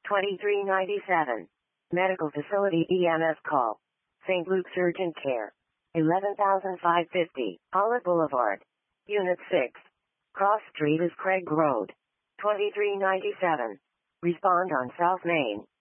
2397. Medical Facility EMS call. St. Luke's Urgent Care. 11,550. Olive Boulevard. Unit 6. Cross Street is Craig Road. 2397. Respond on South Main.